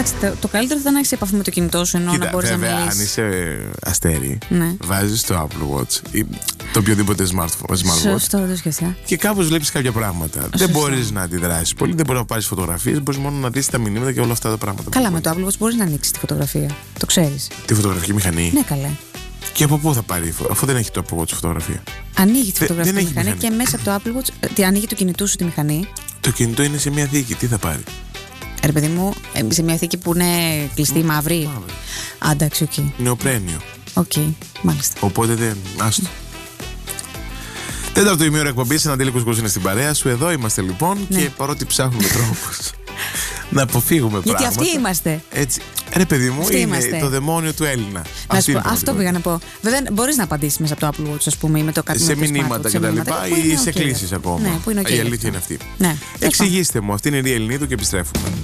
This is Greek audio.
Εντάξει, το καλύτερο θα ήταν να έχεις επαφή με το κινητό σου, ενώ να μπορείς να μιλήσεις. Αν είσαι αστέρι, ναι, βάζεις το Apple Watch ή το οποιοδήποτε smartwatch. Σωστό, δεν το σκέφτηκα. Και κάπως βλέπεις κάποια πράγματα. Δεν μπορείς να αντιδράσεις πολύ, δεν μπορείς να πάρεις φωτογραφίες, μπορείς μόνο να δεις τα μηνύματα και όλα αυτά τα πράγματα. Καλά, με το Apple Watch μπορείς να ανοίξεις τη φωτογραφία. Το ξέρεις. Τη φωτογραφική μηχανή. Ναι, καλέ. Και από πού θα πάρει, αφού δεν έχει το Apple Watch φωτογραφία. Ανοίγει τη φωτογραφική δεν μηχανή και μέσα από το Apple Watch ανοίγει του κινητού σου τη μηχανή. Το κινητό είναι σε μια θήκη, τι θα πάρει. Ρε παιδί μου, σε μια θήκη που είναι κλειστή, μαύρη. Εντάξει, οκ. Νεοπραίνιο. Οκ, μάλιστα. Οπότε δεν. Άστο. Τέταρτο ημίωρο εκπομπή, Αναντήλικος Κούς είναι στην παρέα σου. Εδώ είμαστε λοιπόν και παρότι ψάχνουμε τρόπους να αποφύγουμε πράγματα. Γιατί αυτοί είμαστε. Έτσι. Ρε παιδί μου, είναι είμαστε. το δαιμόνιο του Έλληνα. Αυτό πήγα να πω. Βέβαια, μπορείς να απαντήσεις μέσα από το Apple Watch, ας πούμε, ή με το κάτι σε μηνύματα κτλ. Ή σε κλήσεις ακόμα. Ναι, που είναι η αλήθεια είναι αυτή. Ναι, εξηγήστε μου, αυτή είναι η Ειρή Ελληνίδου και επιστρέφουμε.